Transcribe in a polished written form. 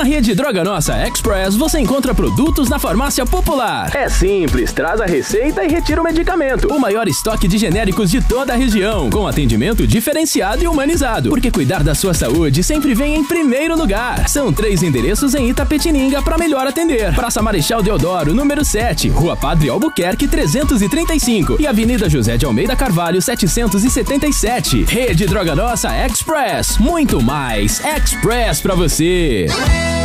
Na rede Droga Nossa Express você encontra produtos na farmácia popular. É simples, traz a receita e retira o medicamento. O maior estoque de genéricos de toda a região, com atendimento diferenciado e humanizado. Porque cuidar da sua saúde sempre vem em primeiro lugar. São 3 endereços em Itapetininga para melhor atender. Praça Marechal Deodoro, número 7, Rua Padre Albuquerque 335 e Avenida José de Almeida Carvalho 777. Rede Droga Nossa Express, muito mais Express pra você.